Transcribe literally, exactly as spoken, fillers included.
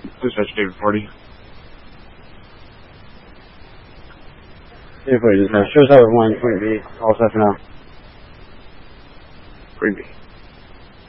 Dispatch David forty. David forty, dispatch. Show us how it one, point B. All set for now. Green B.